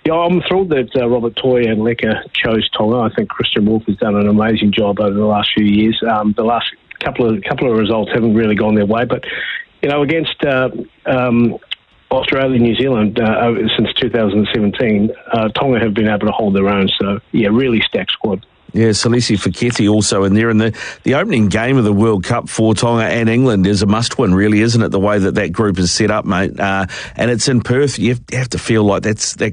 Yeah, I'm thrilled that Robert Toy and Lecker chose Tonga. I think Christian Wolff has done an amazing job over the last few years. The last couple of results haven't really gone their way, but against Australia and New Zealand since 2017, Tonga have been able to hold their own. So, yeah, really stacked squad. Yeah, Salesi Fekete also in there. And the opening game of the World Cup for Tonga and England is a must-win, really, isn't it, the way that group is set up, mate? And it's in Perth. You have to feel like that